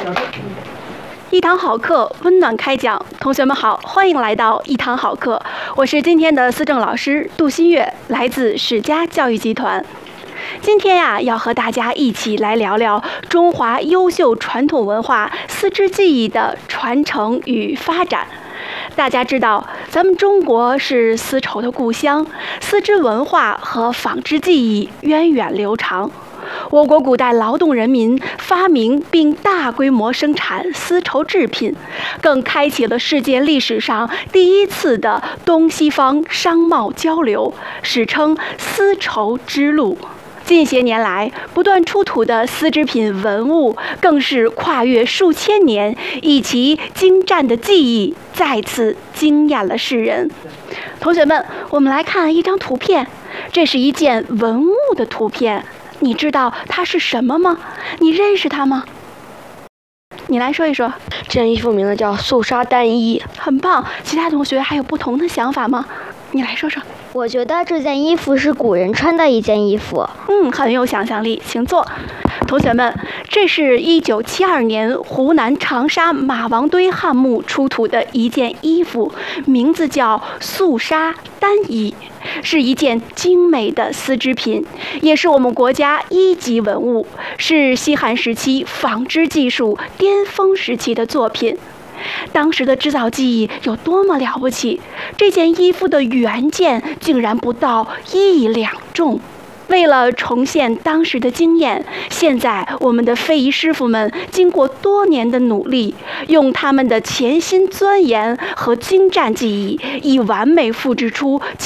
一堂好课，温暖开讲。同学们好，欢迎来到一堂好课。我是今天的思政老师杜新月，来自史家教育集团。今天要和大家一起来聊聊中华优秀传统文化丝织技艺的传承与发展。大家知道，咱们中国是丝绸的故乡，丝织文化和纺织技艺源远流长。我国古代劳动人民发明并大规模生产丝绸制品，更开启了世界历史上第一次的东西方商贸交流，史称丝绸之路。近些年来，不断出土的丝织品文物更是跨越数千年，以其精湛的技艺再次惊艳了世人。同学们，我们来看一张图片，这是一件文物的图片，你知道它是什么吗？你认识它吗？你来说一说。 这件衣服名字叫素纱单衣。 很棒，其他同学还有不同的想法吗？你来说说。 我觉得这件衣服是古人穿的一件衣服。 很有想象力，请坐。同学们，这是1972年湖南长沙马王堆汉墓出土的一件衣服，名字叫素纱单衣，是一件精美的丝织品，也是我们国家1级文物，是西汉时期纺织技术巅峰时期的作品。当时的制造技艺有多么了不起，这件衣服的原件竟然不到1亿2重。为了重现当时的经验，现在我们的非遗师傅们经过多年的努力，用他们的潜心钻研和精湛技艺，以完美复制出